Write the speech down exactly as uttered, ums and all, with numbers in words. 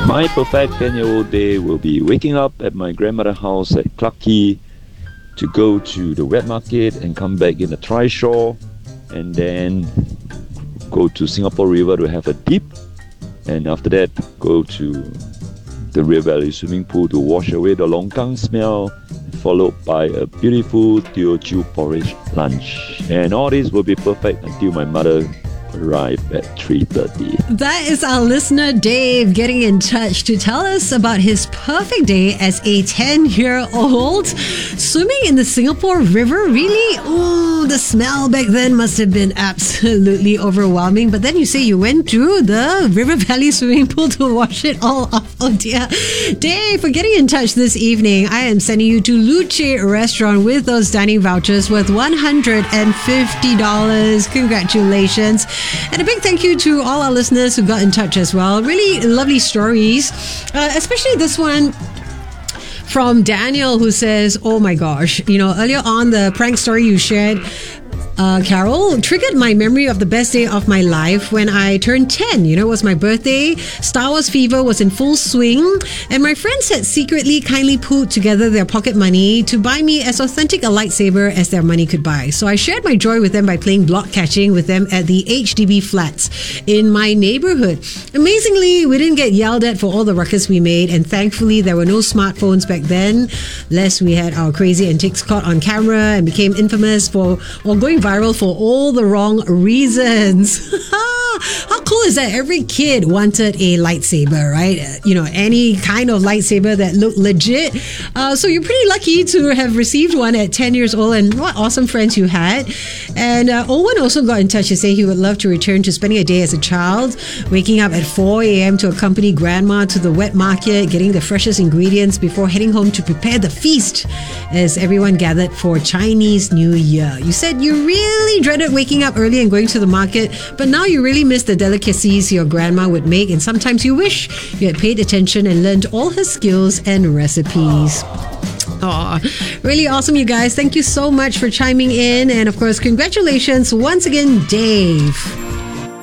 My perfect ten-year-old day will be waking up at my grandmother's house at Clarke Quay to go to the wet market and come back in the trishaw, and then go to Singapore River to have a dip, and after that go to the River Valley swimming pool to wash away the longkang smell, followed by a beautiful Teochew porridge lunch. And all this will be perfect until my mother arrive at three thirty. That is our listener Dave getting in touch to tell us about his perfect day as a ten-year-old swimming in the Singapore River. Really? Ooh, the smell back then must have been absolutely overwhelming. But then you say you went to the River Valley swimming pool to wash it all off. Oh dear. Dave, for getting in touch this evening, I am sending you to Luce Restaurant with those dining vouchers worth one hundred fifty dollars. Congratulations. And a big thank you to all our listeners who got in touch as well. Really lovely stories, uh, especially this one from Daniel, who says, oh my gosh, you know, earlier on the prank story you shared, Uh, Carol, triggered my memory of the best day of my life when I turned ten. You know, it was my birthday. Star Wars fever was in full swing, and my friends had secretly kindly put together their pocket money to buy me as authentic a lightsaber as their money could buy. So I shared my joy with them by playing block catching with them at the H D B flats in my neighborhood. Amazingly, we didn't get yelled at for all the ruckus we made, and thankfully there were no smartphones back then, lest we had our crazy antics caught on camera and became infamous for or going viral for all the wrong reasons. How cool is that? Every kid wanted a lightsaber, right? You know, any kind of lightsaber that looked legit. Uh, so you're pretty lucky to have received one at ten years old, and what awesome friends you had. And uh, Owen also got in touch to say he would love to return to spending a day as a child, waking up at four a.m. to accompany grandma to the wet market, getting the freshest ingredients before heading home to prepare the feast as everyone gathered for Chinese New Year. You said you really dreaded waking up early and going to the market, but now you really miss the delicacies your grandma would make, and sometimes you wish you had paid attention and learned all her skills and recipes. Aw, really awesome, you guys. Thank you so much for chiming in, and of course, congratulations once again, Dave.